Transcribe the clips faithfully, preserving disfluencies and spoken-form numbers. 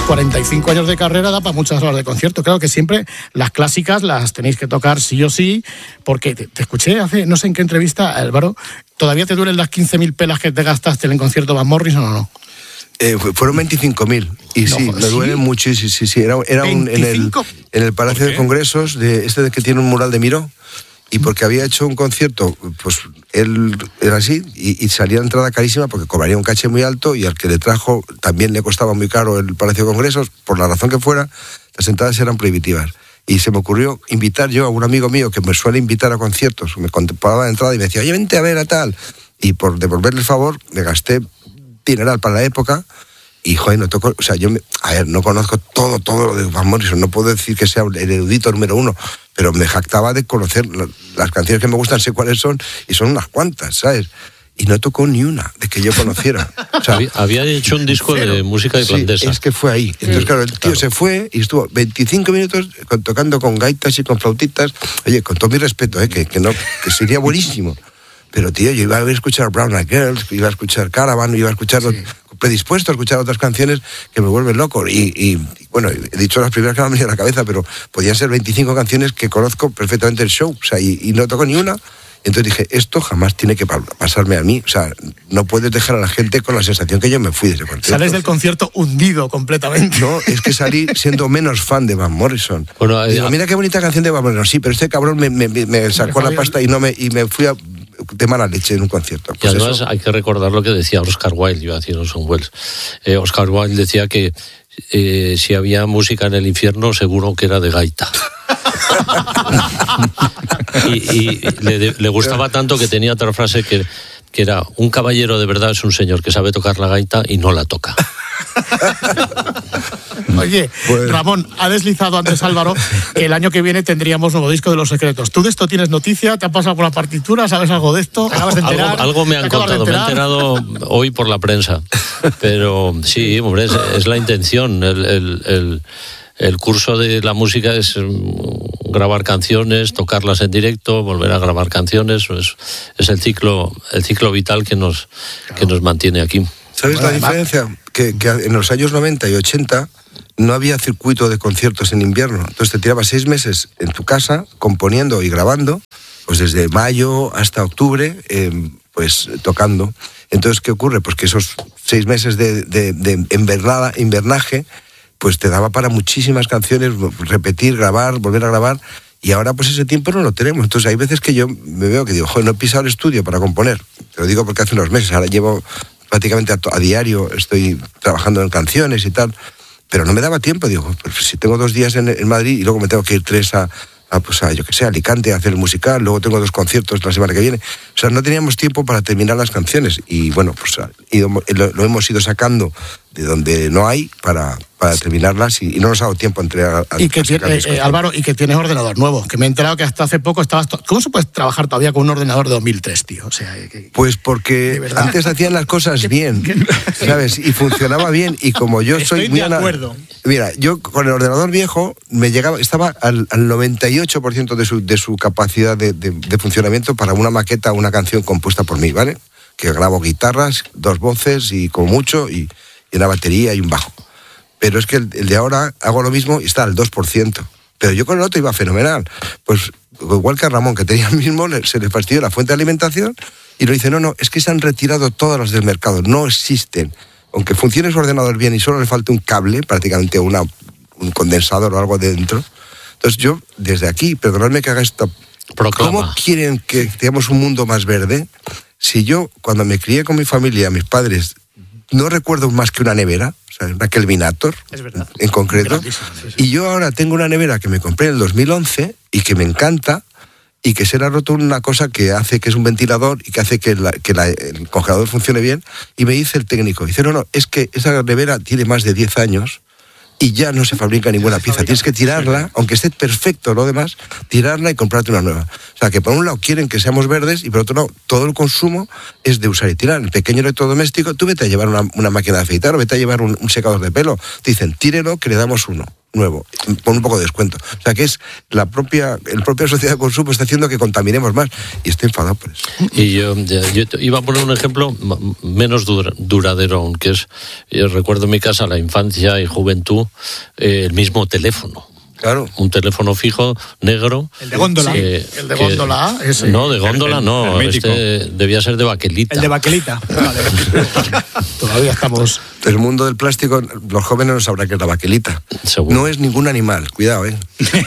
cuarenta y cinco años de carrera da para muchas horas de concierto. Claro que siempre las clásicas las tenéis que tocar sí o sí, porque te, te escuché hace, no sé en qué entrevista, Álvaro, ¿todavía te duelen las quince mil pelas que te gastaste en el concierto Van Morrison o no? Eh, fueron veinticinco mil y no, sí, me ¿sí? duelen mucho, sí, sí, sí, era, era un, en, el, en el Palacio de Congresos, de este de que tiene un mural de Miró, y porque había hecho un concierto, pues él era así, y, y salía la entrada carísima porque cobraría un caché muy alto, y al que le trajo también le costaba muy caro el Palacio de Congresos, por la razón que fuera, las entradas eran prohibitivas. Y se me ocurrió invitar yo a un amigo mío que me suele invitar a conciertos, me pagaba la entrada y me decía, oye, vente a ver a tal, y por devolverle el favor me gasté dineral para la época. Y, joder, no toco, o sea, yo, me, a ver, no conozco todo, todo lo de Van Morrison, no puedo decir que sea el erudito número uno, pero me jactaba de conocer la, las canciones que me gustan, sé cuáles son, y son unas cuantas, ¿sabes? Y no tocó ni una de que yo conociera. O sea, había, había hecho un disco pero, de música irlandesa. Sí, es que fue ahí. Entonces, claro, el tío claro. se fue y estuvo veinticinco minutos con, tocando con gaitas y con flautitas. Oye, con todo mi respeto, ¿eh? que, que, no, que sería buenísimo. Pero, tío, yo iba a escuchar Brown Eyed Girls, iba a escuchar Caravan, iba a escuchar... Sí. predispuesto a escuchar otras canciones que me vuelven loco. Y, y bueno, he dicho las primeras que me han venido a la cabeza, pero podían ser veinticinco canciones que conozco perfectamente el show. O sea, y, y no toco ni una. Entonces dije, esto jamás tiene que pasarme a mí. O sea, no puedes dejar a la gente con la sensación que yo me fui de ese concierto. Sales del concierto hundido completamente. No, es que salí siendo menos fan de Van Morrison. Bueno, eh, digo, mira qué bonita canción de Van Morrison. Sí, pero este cabrón me, me, me sacó la pasta y no me y me fui a... de mala leche en un concierto. Pues y además eso. Hay que recordar lo que decía Oscar Wilde, iba a decir Orson Welles. Eh, Oscar Wilde decía que eh, si había música en el infierno, seguro que era de gaita. y y le, le gustaba tanto que tenía otra frase que, que era: un caballero de verdad es un señor que sabe tocar la gaita y no la toca. Oye, pues... Ramón, ha deslizado antes Álvaro que el año que viene tendríamos nuevo disco de Los Secretos. ¿Tú de esto tienes noticia? ¿Te ha pasado por la partitura? ¿Sabes algo de esto? ¿Acabas de enterar? Algo, algo me han contado, me he enterado hoy por la prensa. Pero sí, hombre, es, es la intención. El, el, el, el curso de la música es grabar canciones, tocarlas en directo, volver a grabar canciones. Es, es el ciclo, el ciclo vital que nos, claro. que nos mantiene aquí. ¿Sabes bueno, la diferencia? Que, que en los años noventa y ochenta no había circuito de conciertos en invierno. Entonces te tirabas seis meses en tu casa componiendo y grabando, pues desde mayo hasta octubre, eh, pues tocando. Entonces, ¿qué ocurre? Pues que esos seis meses de, de, de invernada, invernaje, pues te daba para muchísimas canciones, repetir, grabar, volver a grabar. Y ahora pues ese tiempo no lo tenemos. Entonces hay veces que yo me veo que digo, joder, no he pisado el estudio para componer. Te lo digo porque hace unos meses, ahora llevo... prácticamente a, a diario estoy trabajando en canciones y tal, pero no me daba tiempo. Digo, pues si tengo dos días en, en Madrid y luego me tengo que ir tres a, a, pues a yo que sé, a Alicante a hacer el musical, luego tengo dos conciertos la semana que viene. O sea, no teníamos tiempo para terminar las canciones y bueno, pues ido, lo, lo hemos ido sacando de donde no hay para, para terminarlas y, y no nos ha dado tiempo entre a, a, y que tiene, eh, Álvaro, y que tienes ordenador nuevo, que me he enterado que hasta hace poco estabas... To- ¿Cómo se puede trabajar todavía con un ordenador de dos mil tres, tío? O sea, que, pues porque antes hacían las cosas ¿Qué, bien, ¿qué? ¿sabes? Y funcionaba bien y como yo Estoy soy muy... de acuerdo. Mira, yo con el ordenador viejo me llegaba, estaba al, al noventa y ocho por ciento de su, de su capacidad de, de, de funcionamiento para una maqueta, una canción compuesta por mí, ¿vale? Que grabo guitarras, dos voces y como mucho y... y una batería y un bajo. Pero es que el, el de ahora hago lo mismo y está al dos por ciento. Pero yo con el otro iba fenomenal. Pues igual que a Ramón, que tenía el mismo, se le fastidió la fuente de alimentación y lo dice, no, no, es que se han retirado todas las del mercado, no existen. Aunque funcione su ordenador bien y solo le falte un cable, prácticamente una, un condensador o algo dentro. Entonces yo, desde aquí, perdonadme que haga esto, Proclama. ¿Cómo quieren que tengamos un mundo más verde? Si yo, cuando me crié con mi familia, mis padres... no recuerdo más que una nevera, o sea, una Kelvinator, es verdad, en concreto. Sí, sí. Y yo ahora tengo una nevera que me compré en el dos mil once y que me encanta y que se le ha roto una cosa que hace que es un ventilador y que hace que, la, que la, el congelador funcione bien. Y me dice el técnico, dice, no, no, es que esa nevera tiene más de diez años y ya no se fabrica ninguna pieza. Tienes que tirarla, aunque esté perfecto lo demás, tirarla y comprarte una nueva. O sea, que por un lado quieren que seamos verdes y por otro lado todo el consumo es de usar y tirar. El pequeño electrodoméstico, tú vete a llevar una, una máquina de afeitar o vete a llevar un, un secador de pelo. Te dicen, tírelo que le damos uno. nuevo, con un poco de descuento. O sea que es la propia, el propia sociedad de consumo está haciendo que contaminemos más, y estoy enfadado por eso. Y yo, yo iba a poner un ejemplo menos dura, duradero aún, que es, yo recuerdo en mi casa la infancia y juventud, eh, el mismo teléfono. Claro. Un teléfono fijo, negro. El de góndola. Que, el de góndola, que, ese. No, de góndola el, no. el este debía ser de baquelita. El de baquelita. Vale. Todavía estamos... El mundo del plástico, los jóvenes no sabrán que es la baquelita. Seguro. No es ningún animal, cuidado, ¿eh?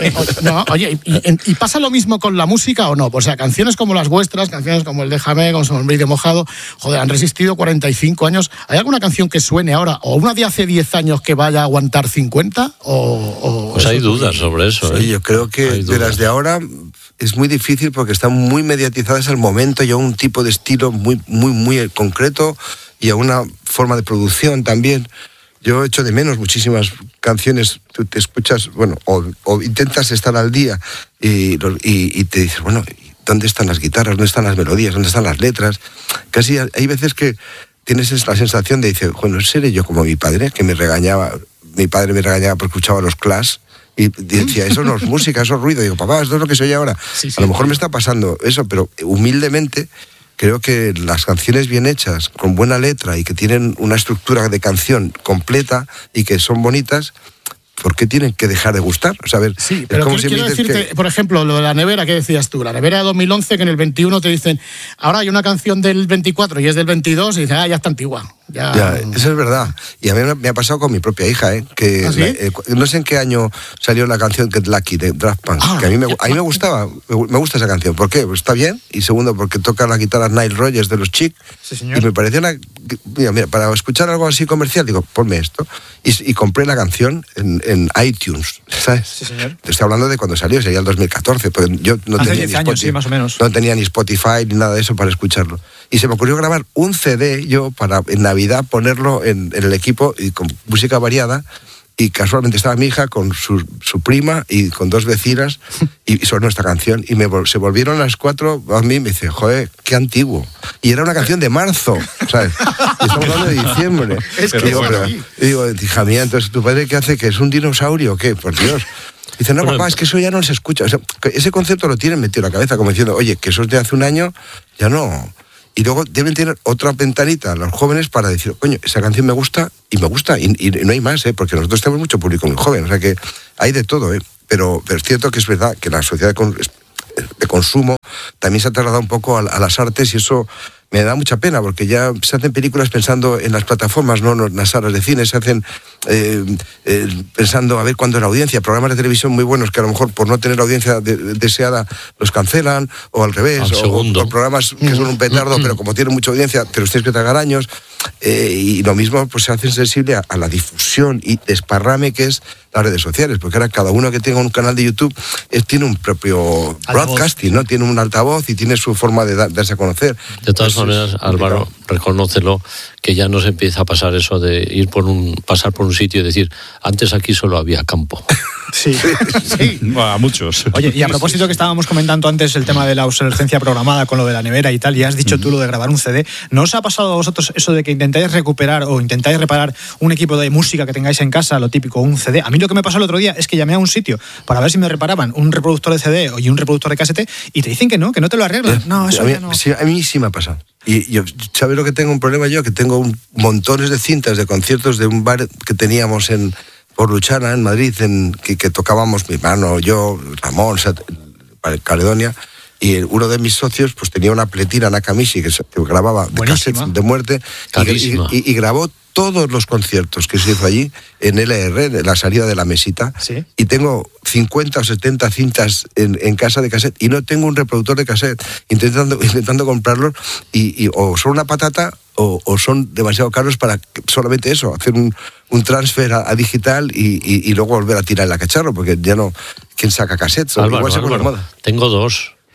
No, oye, ¿y, y, ¿y pasa lo mismo con la música o no? O sea, canciones como las vuestras, canciones como el Déjame, como el Vídeo Mojado, joder, han resistido cuarenta y cinco años. ¿Hay alguna canción que suene ahora, o una de hace diez años que vaya a aguantar cincuenta? O, o pues hay dudas sobre eso. Sí, ¿eh? yo creo que Hay de las dudas. de ahora es muy difícil porque están muy mediatizadas al momento y a un tipo de estilo muy, muy, muy concreto y a una forma de producción también. Yo echo de menos muchísimas canciones, tú te escuchas, bueno, o, o intentas estar al día y, y, y te dices, bueno, ¿dónde están las guitarras? ¿Dónde están las melodías? ¿Dónde están las letras? Casi hay veces que tienes la sensación de, dice, bueno, ¿seré yo como mi padre, que me regañaba, mi padre me regañaba porque escuchaba los Clash? Y decía, eso no es música, eso es ruido. Digo, papá, esto es lo que se oye ahora. Sí, sí, a lo mejor sí. me está pasando eso, pero humildemente creo que las canciones bien hechas, con buena letra y que tienen una estructura de canción completa y que son bonitas, ¿por qué tienen que dejar de gustar? O sea, a ver, Sí, es pero como quiero, si me quiero dices decirte, que- por ejemplo, lo de la nevera, ¿qué decías tú? La nevera de dos mil once, que en el veintiuno te dicen, ahora hay una canción del veinticuatro y es del veintidós, y dicen, ah, ya está antigua. Ya, Ya, eso es verdad. Y a mí me ha pasado con mi propia hija, ¿eh? Que ¿Ah, sí? la- eh, no sé en qué año salió la canción Get Lucky de Daft Punk, Ah, que a mí me, Get a mí me gustaba, me gu- me gusta esa canción. ¿Por qué? Pues está bien. Y segundo, porque toca la guitarra Nile Rodgers de los Chic. Sí, señor. Y me pareció una... Mira, mira, para escuchar algo así comercial, digo, ponme esto. Y, y compré la canción en, en iTunes, ¿sabes? Sí, señor. Te estoy hablando de cuando salió, sería el dos mil catorce, porque yo no Hace tenía diez ni años, Spotify, sí, más o menos. no tenía ni Spotify ni nada de eso para escucharlo. Y se me ocurrió grabar un C D yo para en Navidad ponerlo en, en el equipo y con música variada. Y casualmente estaba mi hija con su, su prima y con dos vecinas y sonó esta canción. Y me, vol- se volvieron las cuatro a mí y me dice, joder, qué antiguo. Y era una canción de marzo, ¿sabes? Y estamos hablando de diciembre. Es que Y digo, bueno. pero- y digo, hija mía, entonces ¿tu padre qué hace? ¿Que es un dinosaurio o qué? Por Dios. Dice, no, Bueno, papá, es que eso ya no se escucha. O sea, que ese concepto lo tienen metido en la cabeza, como diciendo, oye, que eso es de hace un año, ya no. Y luego deben tener otra ventanita los jóvenes para decir, coño, esa canción me gusta y me gusta, y, y no hay más, ¿eh? Porque nosotros tenemos mucho público muy joven, o sea que hay de todo, ¿eh? Pero, pero es cierto que es verdad que la sociedad de, con- de consumo también se ha trasladado un poco a, a las artes y eso me da mucha pena porque ya se hacen películas pensando en las plataformas, no en las salas de cine, se hacen eh, eh, pensando a ver cuándo la audiencia, programas de televisión muy buenos que a lo mejor por no tener la audiencia de- deseada los cancelan o al revés, Al o, segundo. o programas que son un petardo pero como tienen mucha audiencia te los tienes que tragar años eh, y lo mismo pues se hace sensible a, a la difusión y desparrame que es las redes sociales, porque ahora cada uno que tenga un canal de YouTube eh, tiene un propio broadcasting, ¿no? Tiene un altavoz y tiene su forma de da- darse a conocer. De todas Eso es maneras, Álvaro, complicado. reconócelo, que ya no se empieza a pasar eso de ir por un, pasar por un sitio y decir, antes aquí solo había campo. Sí. Sí. A muchos. Oye, y a propósito que estábamos comentando antes el tema de la obsolescencia programada con lo de la nevera y tal, y has dicho tú lo de grabar un C D, ¿no os ha pasado a vosotros eso de que intentáis recuperar o intentáis reparar un equipo de música que tengáis en casa, lo típico, un C D? A mí lo que me pasó el otro día es que llamé a un sitio para ver si me reparaban un reproductor de C D y un reproductor de casete y te dicen que no, que no te lo arreglan. No, eso a, mí, ya no. sí, a mí sí me ha pasado. Y yo, ¿sabes lo que tengo un problema yo? Que tengo un, montones de cintas de conciertos de un bar que teníamos en por Luchana, en Madrid, en, que, que tocábamos mi hermano, yo, Ramón, Sat- Caledonia, y uno de mis socios pues tenía una pletina Nakamichi que, se- que grababa de Buenísima. cassettes de muerte y, Carísima. y- y grabó todos los conciertos que se hizo allí en L R, en la salida de la mesita. Sí. Y tengo cincuenta o setenta cintas en, en casa de cassette y no tengo un reproductor de cassette, intentando, intentando comprarlos y, y o son una patata o, o son demasiado caros para que- solamente eso, hacer un, un transfer a, a digital y, y- y luego volver a tirar la cacharro, porque ya no, ¿quién saca cassettes? Álvaro, Igual se pone de Álvaro, moda. tengo dos.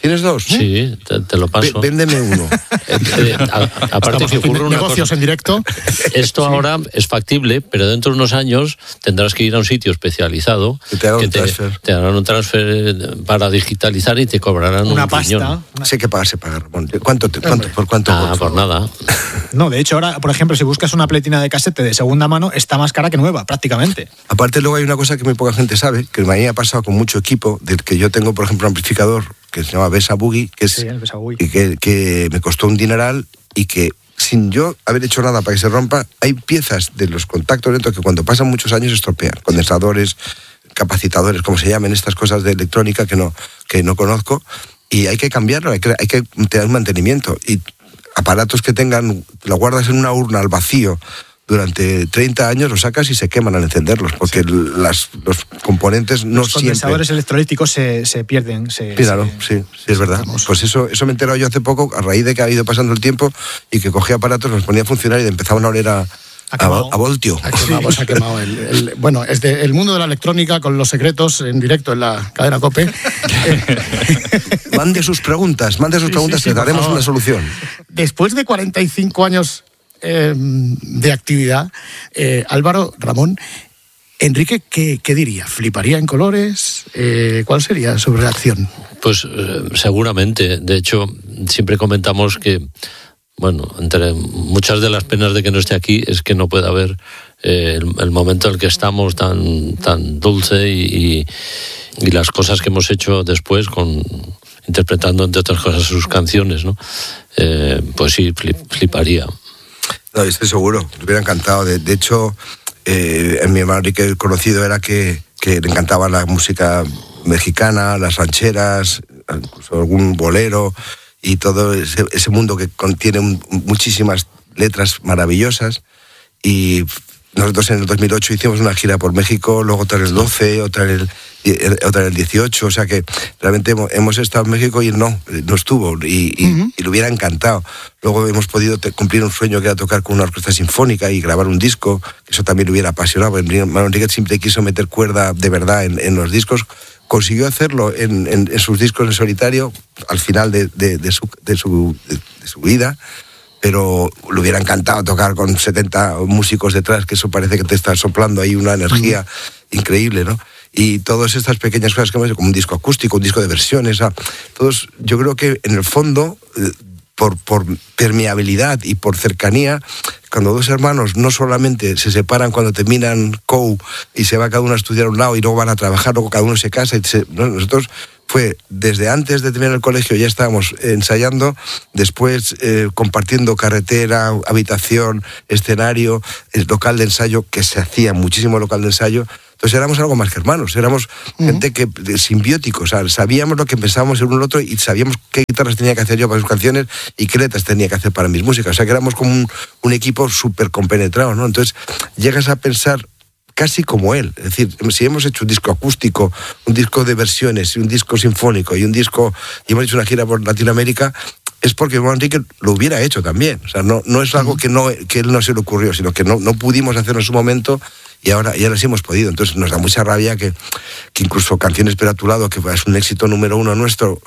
¿Tienes dos? Sí, te, te lo paso. V- véndeme uno. Eh, eh, a, aparte que ocurre una negocios cosa. en directo. Esto sí. Ahora es factible, pero dentro de unos años tendrás que ir a un sitio especializado que te hagan que un te, transfer. Te harán un transfer para digitalizar y te cobrarán una un pasta. riñón. Una... Sé que pagar, se paga, Ramón. ¿Cuánto, te, cuánto, ¿Por cuánto? Ah, por, por nada. No, de hecho, ahora, por ejemplo, si buscas una pletina de casete de segunda mano, está más cara que nueva, prácticamente. Aparte, luego hay una cosa que muy poca gente sabe, que a mí me ha pasado con mucho equipo, del que yo tengo, por ejemplo, un amplificador que se llama Besa Boogie, que, es, sí, el Besa Boogie. y que, que me costó un dineral y que sin yo haber hecho nada para que se rompa, hay piezas de los contactos dentro que cuando pasan muchos años se estropean, condensadores, capacitadores, como se llaman estas cosas de electrónica que no, que no conozco, y hay que cambiarlo, hay que, hay que tener un mantenimiento. Y aparatos que tengan, lo guardas en una urna al vacío durante treinta años, los sacas y se queman al encenderlos, porque sí. las, los componentes no los siempre... Los condensadores electrolíticos se, se pierden. Se, claro, se... sí, sí, es verdad. Vamos. Pues eso, eso me he enterado yo hace poco, a raíz de que ha ido pasando el tiempo y que cogía aparatos, los ponía a funcionar y empezaban a oler a... A, a voltio. Ha quemado, sí. ha quemado el, el, bueno, es de, el mundo de la electrónica con los secretos en directo en la cadena COPE. Mande sus preguntas, mande sus sí, preguntas, sí, sí, que daremos una solución. Después de cuarenta y cinco años eh, de actividad, eh, Álvaro, Ramón, Enrique, ¿qué, qué diría? ¿Fliparía en colores? Eh, ¿Cuál sería su reacción? Pues eh, seguramente. De hecho, siempre comentamos que bueno, entre muchas de las penas de que no esté aquí es que no pueda haber eh, el, el momento en el que estamos tan, tan dulce y, y, y las cosas que hemos hecho después, con interpretando entre otras cosas sus canciones, ¿no? Eh, pues sí, flip, fliparía. No, estoy seguro, me hubiera encantado. De, de hecho, eh, en mi hermano Enrique el conocido era que, que le encantaba la música mexicana, las rancheras, incluso algún bolero, y todo ese, ese mundo que contiene un, muchísimas letras maravillosas. Y nosotros en el dos mil ocho hicimos una gira por México, luego otra en el doce, otra en el, otra en el dieciocho, o sea que realmente hemos, hemos estado en México y él no, no estuvo, y, y, uh-huh. y le hubiera encantado. Luego hemos podido te, cumplir un sueño que era tocar con una orquesta sinfónica y grabar un disco, que eso también le hubiera apasionado. Manuel Enrique siempre quiso meter cuerda de verdad en, en los discos. Consiguió hacerlo en, en, en sus discos en solitario al final de, de, de, su, de, su, de, de su vida, pero le hubiera encantado tocar con setenta músicos detrás, que eso parece que te está soplando ahí una energía mm. increíble, ¿no? Y todas estas pequeñas cosas que hemos hecho, como un disco acústico, un disco de versiones, o sea, todos, yo creo que en el fondo, eh, por, por permeabilidad y por cercanía, cuando dos hermanos no solamente se separan cuando terminan C O U y se va cada uno a estudiar a un lado y luego van a trabajar, luego cada uno se casa, y se, ¿no? Nosotros fue desde antes de terminar el colegio ya estábamos ensayando, después eh, compartiendo carretera, habitación, escenario, el local de ensayo, que se hacía muchísimo local de ensayo. Entonces éramos algo más que hermanos, éramos uh-huh. gente que simbióticos, o sea, sabíamos lo que pensábamos el uno el otro y sabíamos qué guitarras tenía que hacer yo para sus canciones y qué letras tenía que hacer para mis músicas, o sea que éramos como un, un equipo súper compenetrado, ¿no? Entonces llegas a pensar casi como él, es decir, si hemos hecho un disco acústico, un disco de versiones, un disco sinfónico y un disco, y hemos hecho una gira por Latinoamérica, es porque Juan Enrique lo hubiera hecho también, o sea, no, no es algo que, no, que él no se le ocurrió, sino que no, no pudimos hacerlo en su momento. Y ahora, y ahora sí hemos podido. Entonces nos da mucha rabia que, que incluso Canciones pero a tu lado, que es un éxito número uno nuestro,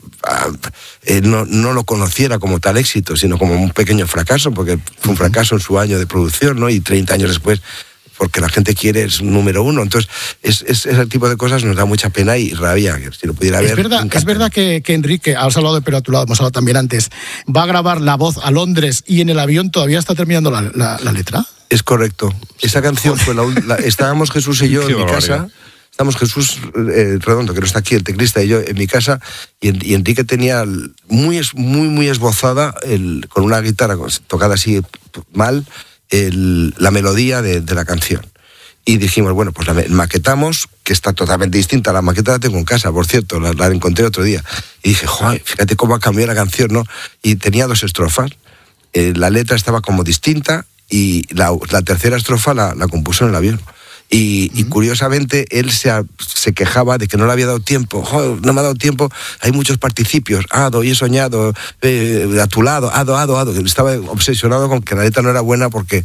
eh, no, no lo conociera como tal éxito, sino como un pequeño fracaso, porque fue un fracaso en su año de producción, ¿no? Y treinta años después, porque la gente quiere es número uno. Entonces, es, es, ese tipo de cosas nos da mucha pena y rabia, que si lo pudiera ver. Es verdad, es verdad que, que Enrique, has hablado de Pero a tu lado, hemos hablado también antes, va a grabar La Voz a Londres y en el avión todavía está terminando la, la, la letra. Es correcto. Esa canción fue la, la estábamos Jesús y yo en mi casa. Estábamos Jesús eh, Redondo, que no está aquí, el teclista, y yo en mi casa, y, y Enrique tenía muy, muy, muy esbozada, el, con una guitarra tocada así mal, el, la melodía de, de la canción. Y dijimos, bueno, pues la maquetamos, que está totalmente distinta. La maqueta la tengo en casa, por cierto, la, la encontré otro día. Y dije, joder, fíjate cómo ha cambiado la canción, ¿no? Y tenía dos estrofas. Eh, la letra estaba como distinta, y la, la tercera estrofa la, la compuso en el avión. Y, uh-huh. y curiosamente él se, se quejaba de que no le había dado tiempo. Joder, no me ha dado tiempo, hay muchos participios. Ado, y he soñado, eh, a tu lado, ado, ado, ado. Estaba obsesionado con que la letra no era buena porque,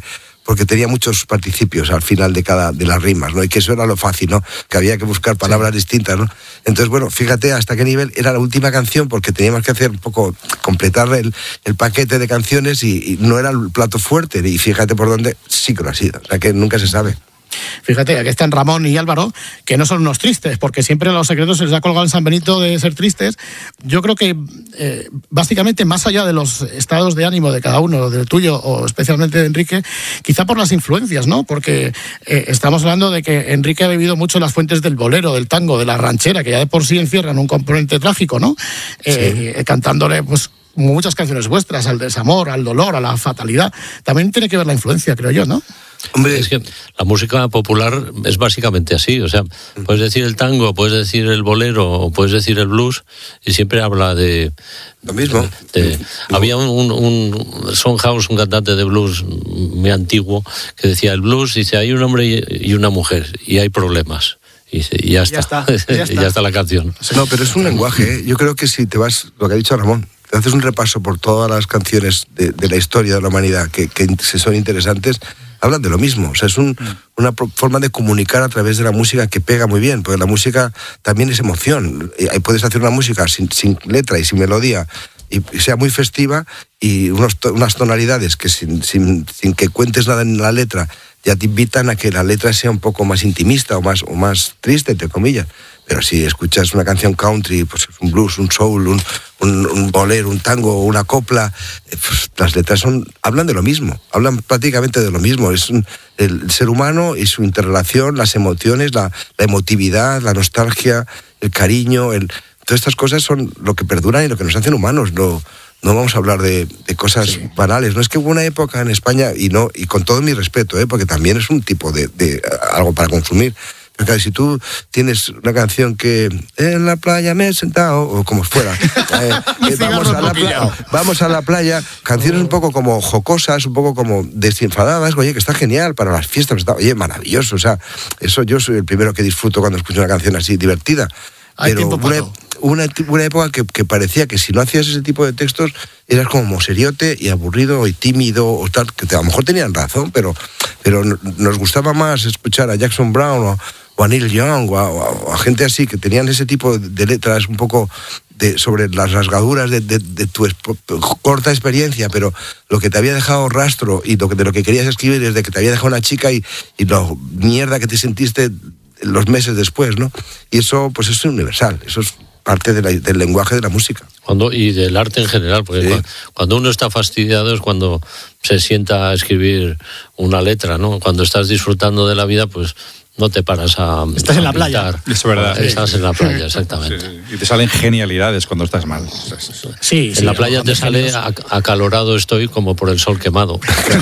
porque tenía muchos participios al final de cada de las rimas, ¿no? Y que eso era lo fácil, ¿no? Que había que buscar palabras sí. distintas, ¿no? Entonces, bueno, fíjate hasta qué nivel era la última canción, porque teníamos que hacer un poco, completar el, el paquete de canciones y, y no era el plato fuerte, y fíjate por dónde sí que lo ha sido, o sea que nunca se sabe. Fíjate, aquí están Ramón y Álvaro, que no son unos tristes, porque siempre a Los Secretos se les ha colgado en San Benito de ser tristes. Yo creo que, eh, básicamente, más allá de los estados de ánimo de cada uno, del tuyo o especialmente de Enrique, quizá por las influencias, ¿no? Porque eh, estamos hablando de que Enrique ha bebido mucho las fuentes del bolero, del tango, de la ranchera, que ya de por sí encierran un componente trágico, ¿no? Eh, sí. eh, cantándole, pues, muchas canciones vuestras, al desamor, al dolor, a la fatalidad. También tiene que ver la influencia, creo yo, ¿no? Hombre, es que la música popular es básicamente así, o sea, puedes decir el tango, puedes decir el bolero, o puedes decir el blues, y siempre habla de... Lo mismo. De, de, había un, un Son House, un cantante de blues muy antiguo, que decía, el blues, dice, hay un hombre y una mujer, y hay problemas. Y, y ya, está. Ya, está, ya, está. ya está la canción. No, pero es un lenguaje, ¿eh? Yo creo que si te vas, lo que ha dicho Ramón, te haces un repaso por todas las canciones de, de la historia de la humanidad que, que son interesantes, hablan de lo mismo. O sea, es un, una forma de comunicar a través de la música que pega muy bien, porque la música también es emoción. Ahí puedes hacer una música sin, sin letra y sin melodía, y sea muy festiva, y unos, unas tonalidades que sin, sin, sin que cuentes nada en la letra, ya te invitan a que la letra sea un poco más intimista o más, o más triste, entre comillas. Pero si escuchas una canción country, pues un blues, un soul, un, un, un bolero, un tango, una copla, pues las letras son, hablan de lo mismo, hablan prácticamente de lo mismo. Es un, el ser humano y su interrelación, las emociones, la, la emotividad, la nostalgia, el cariño, el, todas estas cosas son lo que perduran y lo que nos hacen humanos. No, no vamos a hablar de, de cosas sí. banales. No es que hubo una época en España, y no, y con todo mi respeto, ¿eh? Porque también es un tipo de, de algo para consumir. Porque si tú tienes una canción que en la playa me he sentado, o como fuera, eh, eh, vamos, a la playa, vamos a la playa, canciones un poco como jocosas, un poco como desenfadadas, oye, que está genial para las fiestas, está, oye, maravilloso, o sea, eso yo soy el primero que disfruto cuando escucho una canción así divertida. Hay pero una, una, una época que, que parecía que si no hacías ese tipo de textos eras como seriote y aburrido y tímido o tal, que a lo mejor tenían razón, pero, pero nos gustaba más escuchar a Jackson Brown o o a Neil Young, o a, o a gente así, que tenían ese tipo de letras un poco de, sobre las rasgaduras de, de, de tu esp- corta experiencia, pero lo que te había dejado rastro y lo que, de lo que querías escribir es de que te había dejado una chica y, y lo mierda que te sentiste los meses después, ¿no? Y eso, pues es universal, eso es parte de la, del lenguaje de la música. Cuando, y del arte en general, porque sí. cuando, cuando uno está fastidiado es cuando se sienta a escribir una letra, ¿no? Cuando estás disfrutando de la vida, pues no te paras a... Estás a en la pintar. playa. Es verdad. Estás sí. en la playa, exactamente. Sí, sí. Y te salen genialidades cuando estás mal. Sí, en sí, la playa te sale acalorado estoy como por el sol quemado.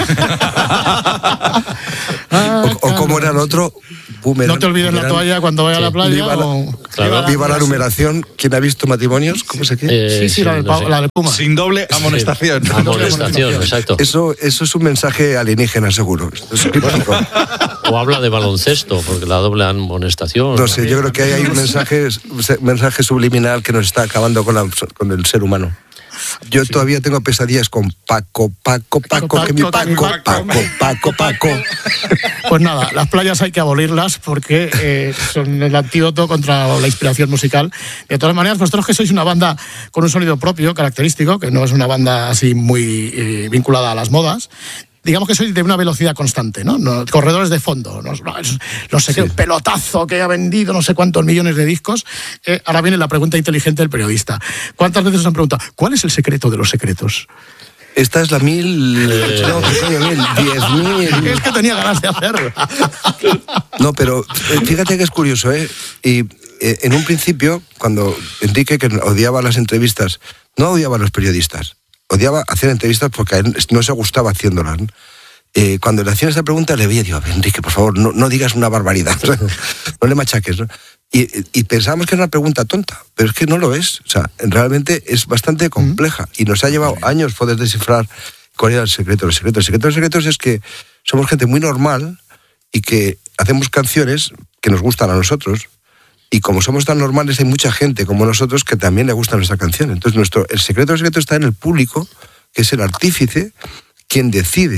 o, o como era el otro... Boomerang, no te olvides boomerang. La toalla cuando vaya sí. a la playa. Viva la, o... claro. Viva la numeración. ¿Quién ha visto matrimonios? ¿Cómo se quiere? Eh, sí, sí, sí, la, de, no sé. la de Puma. Sin doble amonestación. Sí. Amonestación, exacto. Eso, eso es un mensaje alienígena, seguro. Es o habla de baloncesto, porque la doble amonestación. No sé, yo creo que hay un mensaje, un mensaje subliminal que nos está acabando con, la, con el ser humano. Yo sí. todavía tengo pesadillas con Paco, Paco, Paco, Paco que mi Paco, Paco, Paco, Paco, Paco. Pues nada, las playas hay que abolirlas porque eh, son el antídoto contra la inspiración musical. De todas maneras, vosotros que sois una banda con un sonido propio, característico, que no es una banda así muy eh, vinculada a las modas, digamos que sois de una velocidad constante, ¿no? no corredores de fondo, no, no, no sé qué, sí. pelotazo que ha vendido no sé cuántos millones de discos. Eh, ahora viene la pregunta inteligente del periodista. ¿Cuántas veces os han preguntado, ¿cuál es el secreto de los secretos? Esta es la mil... Eh... No, coño, mil, diez mil... Es que tenía ganas de hacerlo. No, pero fíjate que es curioso, ¿eh? Y eh, en un principio, cuando Enrique, que odiaba las entrevistas, no odiaba a los periodistas, odiaba hacer entrevistas porque a él no se gustaba haciéndolas, ¿no? Eh, cuando le hacían esta pregunta le veía, digo, Enrique, por favor, no, no digas una barbaridad, o sea, no le machaques, ¿no? Y, y pensábamos que era una pregunta tonta, pero es que no lo es, o sea, realmente es bastante compleja y nos ha llevado años poder descifrar cuál era el secreto. El secreto, el secreto de los secretos es que somos gente muy normal y que hacemos canciones que nos gustan a nosotros. Y como somos tan normales, hay mucha gente como nosotros que también le gusta nuestra canción. Entonces, nuestro, el secreto del secreto está en el público, que es el artífice, quien decide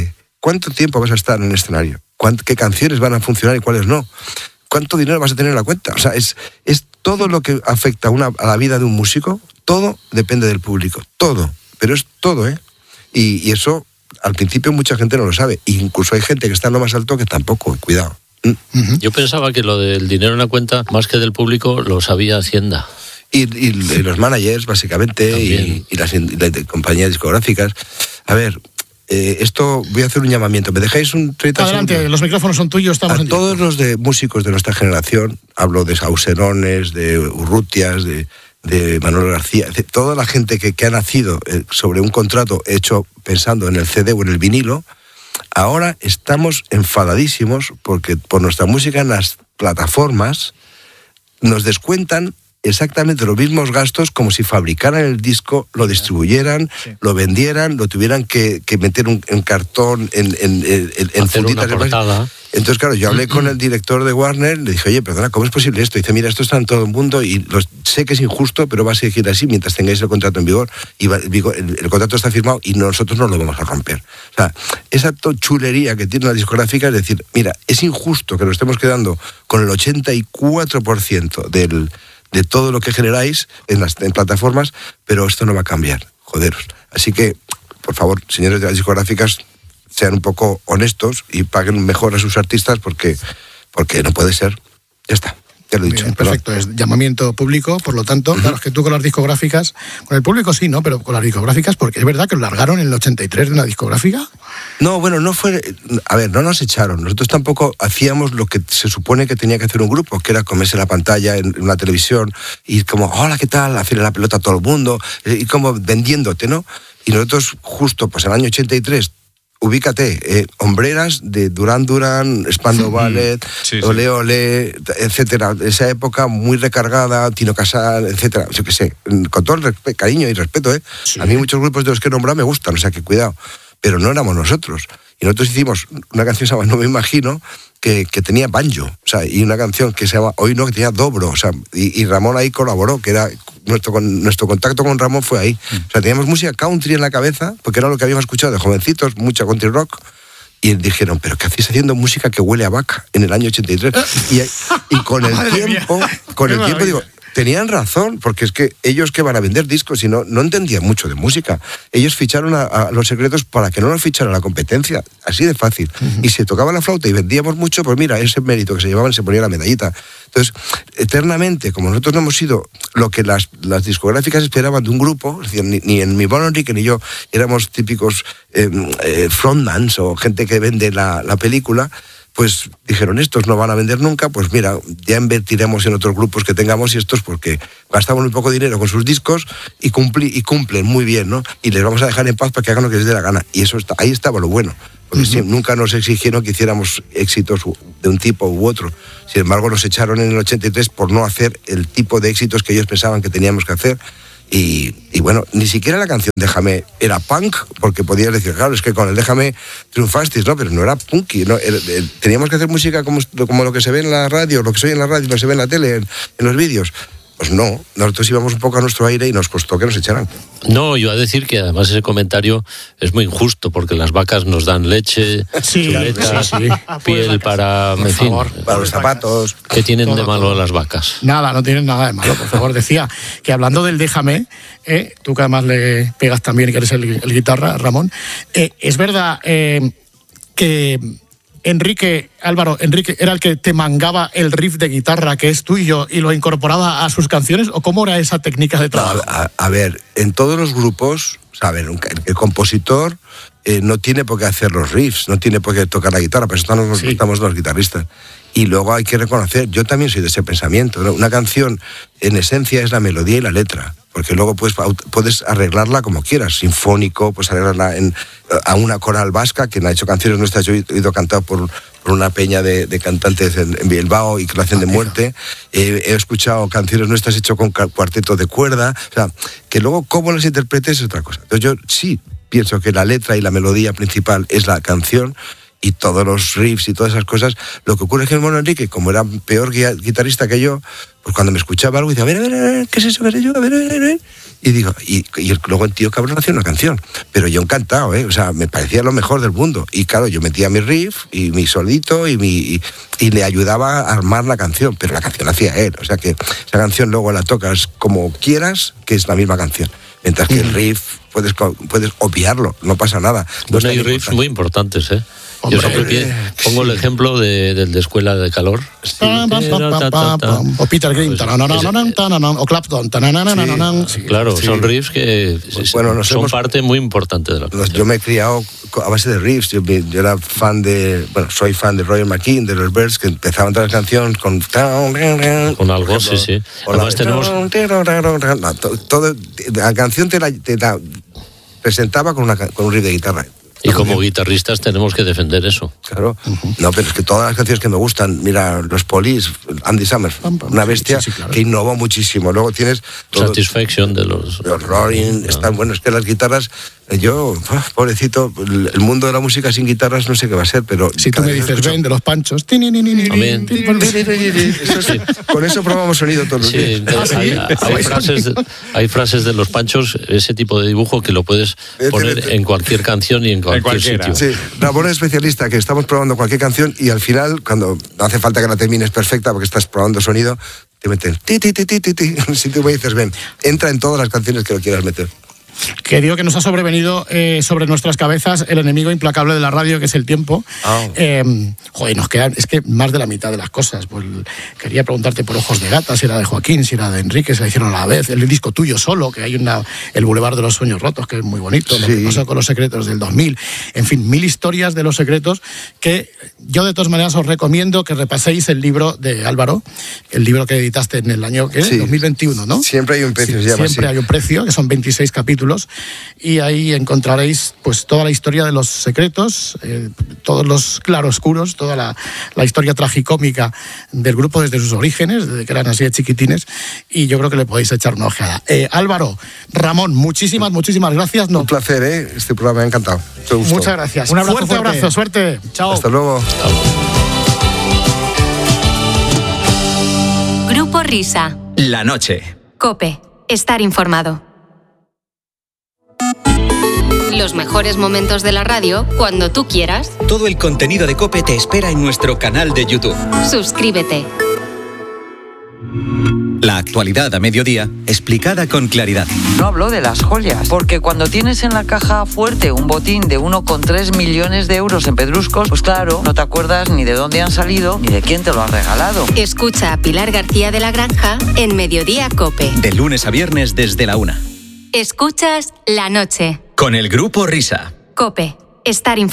¿cuánto tiempo vas a estar en el escenario? ¿Qué canciones van a funcionar y cuáles no? ¿Cuánto dinero vas a tener en la cuenta? O sea, es, es todo lo que afecta a, una, a la vida de un músico, todo depende del público, todo, pero es todo, ¿eh? Y, y eso, al principio mucha gente no lo sabe, e incluso hay gente que está en lo más alto que tampoco, cuidado. Uh-huh. Yo pensaba que lo del dinero en la cuenta, más que del público, lo sabía Hacienda. Y, y, y los managers, básicamente, y, y las, y las compañías discográficas. A ver... Eh, esto voy a hacer un llamamiento. ¿Me dejáis un treinta Adelante, segundos? Los micrófonos son tuyos, estamos a en todos directo. Los de músicos de nuestra generación, hablo de Sauserones, de Urrutias, de, de Manuel García, de toda la gente que, que ha nacido eh, sobre un contrato hecho pensando en el C D o en el vinilo. Ahora estamos enfadadísimos porque por nuestra música en las plataformas nos descuentan exactamente los mismos gastos como si fabricaran el disco, lo distribuyeran, sí. lo vendieran, lo tuvieran que, que meter un, en cartón, en, en, en, en funditas. Entonces, claro, yo hablé con el director de Warner, le dije, oye, perdona, ¿cómo es posible esto? Y dice, mira, esto está en todo el mundo y lo, sé que es injusto, pero va a seguir así mientras tengáis el contrato en vigor. Y va, el, el contrato está firmado y nosotros no lo vamos a romper. O sea, esa chulería que tiene la discográfica es decir, mira, es injusto que nos estemos quedando con el ochenta y cuatro por ciento del... de todo lo que generáis en las en plataformas, pero esto no va a cambiar, joderos. Así que, por favor, señores de las discográficas, sean un poco honestos y paguen mejor a sus artistas porque, porque no puede ser. Ya está, ya lo he dicho. Bien, perfecto, es llamamiento público, por lo tanto, uh-huh. claro, es que tú con las discográficas, con el público sí, ¿no? Pero con las discográficas, porque es verdad que lo largaron en el ochenta y tres de una discográfica. No, bueno, no fue... A ver, no nos echaron. Nosotros tampoco hacíamos lo que se supone que tenía que hacer un grupo, que era comerse la pantalla en una televisión y como, hola, ¿qué tal? Hacerle la pelota a todo el mundo y como vendiéndote, ¿no? Y nosotros justo, pues en el año ochenta y tres, ubícate, eh, hombreras de Duran Duran, Spandau Ballet, sí, sí. Ole Ole, etcétera. Esa época muy recargada, Tino Casal, etcétera. Yo qué sé, con todo el respeto, cariño y respeto, ¿eh? Sí. A mí muchos grupos de los que he nombrado me gustan, o sea que cuidado. Pero no éramos nosotros. Y nosotros hicimos una canción que se llama No me imagino, que, que tenía banjo, o sea, y una canción que se llama Hoy no, que tenía dobro, o sea, y, y Ramón ahí colaboró, que era nuestro, con, nuestro contacto con Ramón fue ahí. Mm. O sea, teníamos música country en la cabeza, porque era lo que habíamos escuchado de jovencitos, mucha country rock, y dijeron, ¿pero qué hacéis haciendo música que huele a vaca en el año ochenta y tres? Y, y con el tiempo, con el tiempo digo... Tenían razón, porque es que ellos que van a vender discos y no, no entendían mucho de música. Ellos ficharon a, a Los Secretos para que no nos ficharan la competencia, así de fácil. Uh-huh. Y si tocaba la flauta y vendíamos mucho, pues mira, ese mérito que se llevaban se ponía la medallita. Entonces, eternamente, como nosotros no hemos sido lo que las, las discográficas esperaban de un grupo, es decir, ni, ni en mi Bono Enrique ni yo éramos típicos eh, eh, frontmans o gente que vende la, la película, pues dijeron, estos no van a vender nunca, pues mira, ya invertiremos en otros grupos que tengamos y estos porque gastamos muy poco dinero con sus discos y, cumpli, y cumplen muy bien, ¿no? Y les vamos a dejar en paz para que hagan lo que les dé la gana. Y eso está, ahí estaba lo bueno, porque uh-huh. sí, nunca nos exigieron que hiciéramos éxitos de un tipo u otro. Sin embargo, nos echaron en el ochenta y tres por no hacer el tipo de éxitos que ellos pensaban que teníamos que hacer. Y, y bueno, ni siquiera la canción Déjame era punk, porque podías decir, claro, es que con el Déjame triunfasteis, ¿no? Pero no era punky, ¿no? Era, era, teníamos que hacer música como, como lo que se ve en la radio, lo que se oye en la radio, lo que se ve en la tele, en, en los vídeos. Pues no, nosotros íbamos un poco a nuestro aire y nos costó que nos echaran. No, yo a decir que además ese comentario es muy injusto, porque las vacas nos dan leche, sí, chuletas, sí, sí. piel para, en fin, para los zapatos. ¿Qué tienen todo, de malo todo. las vacas? Nada, no tienen nada de malo, por favor. Decía que hablando del Déjame, eh, tú que además le pegas también y que eres el, el guitarra, Ramón, eh, es verdad eh, que... Enrique, Álvaro, Enrique, ¿era el que te mangaba el riff de guitarra que es tuyo y lo incorporaba a sus canciones? ¿O cómo era esa técnica de trabajo? No, a, a ver, en todos los grupos, saben, el, el compositor eh, no tiene por qué hacer los riffs, no tiene por qué tocar la guitarra, pero estamos los, sí. estamos los guitarristas. Y luego hay que reconocer, yo también soy de ese pensamiento, ¿no? Una canción en esencia es la melodía y la letra, porque luego puedes, puedes arreglarla como quieras, sinfónico, puedes arreglarla en, a una coral vasca, que ha hecho canciones nuestras, yo he ido cantado por, por una peña de, de cantantes en, en Bilbao y que lo hacen de muerte, eh, he escuchado canciones nuestras hechas con cuarteto de cuerda, o sea, que luego cómo las interpretes es otra cosa. Entonces yo sí pienso que la letra y la melodía principal es la canción, y todos los riffs y todas esas cosas. Lo que ocurre es que el Mono Enrique, como era peor guitarrista que yo, pues cuando me escuchaba algo, decía, a ver, a ver, a ver, ¿qué es eso? ¿Qué es eso? A ver, a ver, a ver. Y digo, y, y luego el tío cabrón hacía una canción. Pero yo encantado, ¿eh? O sea, me parecía lo mejor del mundo. Y claro, yo metía mi riff y mi solito y, mi, y, y le ayudaba a armar la canción. Pero la canción la hacía él. O sea que esa canción luego la tocas como quieras, que es la misma canción. Mientras que el riff puedes, puedes obviarlo, no pasa nada. No bueno, hay riffs importante. Muy importantes, ¿eh? Yo siempre pongo el ejemplo de, del de Escuela de Calor. O Peter Green, o Clapton. Claro, son riffs que bueno, son hemos, parte muy importante de la canción. Yo me he criado a base de riffs. Yo, yo era fan de, bueno, soy fan de Roger McKean, de los Birds, que empezaban todas las canciones con... Con algo, sí, sí. Además tenemos... Todo, la canción te la, te la presentaba con, una, con un riff de guitarra. Y como guitarristas tenemos que defender eso. Claro. Uh-huh. No, pero es que todas las canciones que me gustan, mira, los Police, Andy Summers, una bestia sí, sí, claro. que innovó muchísimo. Luego tienes... Todo, Satisfaction de los... Los Rolling, no. están buenos, que las guitarras... Yo, pobrecito, el mundo de la música sin guitarras no sé qué va a ser, pero... Si tú me dices, ven, de los Panchos... Amén. Eso sí. Con eso probamos sonido todos los sí, días. ¿Ah, sí? Hay, hay, frases de, hay frases de los Panchos, ese tipo de dibujo que lo puedes poner en cualquier canción y en cualquier sitio. Sí, Ramón es especialista, que estamos probando cualquier canción y al final, cuando no hace falta que la termines perfecta porque estás probando sonido, te meten ti, ti, ti, ti, ti, ti. Si tú me dices, ven, entra en todas las canciones que lo quieras meter. Que digo que nos ha sobrevenido eh, sobre nuestras cabezas el enemigo implacable de la radio, que es el tiempo. Oh. Eh, joder, nos quedan, es que más de la mitad de las cosas. Pues quería preguntarte por Ojos de Gata, si era de Joaquín, si era de Enrique, se la hicieron a la vez. El disco tuyo solo, que hay una, el Boulevard de los Sueños Rotos, que es muy bonito. Sí. Lo que pasó con Los Secretos del dos mil. En fin, mil historias de Los Secretos que yo de todas maneras os recomiendo que repaséis el libro de Álvaro, el libro que editaste en el año ¿qué? Sí. dos mil veintiuno, ¿no? Siempre hay un precio, sí, se llama Siempre así. hay un precio, que son veintiséis capítulos. Y ahí encontraréis pues toda la historia de Los Secretos, eh, todos los claroscuros, toda la, la historia tragicómica del grupo desde sus orígenes, desde que eran así de chiquitines, y yo creo que le podéis echar una ojeada. Eh, Álvaro, Ramón, muchísimas, muchísimas gracias. No. Un placer, ¿eh? Este programa me ha encantado. Muchas gracias. Un abrazo fuerte, fuerte. abrazo, suerte. Chao. Hasta luego. Chao. Grupo Risa. La noche. COPE. Estar informado. Los mejores momentos de la radio cuando tú quieras. Todo el contenido de COPE te espera en nuestro canal de YouTube. Suscríbete. La actualidad a mediodía, explicada con claridad. No hablo de las joyas, porque cuando tienes en la caja fuerte un botín de uno coma tres millones de euros en pedruscos, pues claro, no te acuerdas ni de dónde han salido ni de quién te lo ha regalado. Escucha a Pilar García de la Granja en Mediodía COPE. De lunes a viernes desde la una. Escuchas La Noche. Con el Grupo Risa. COPE. Estar informado.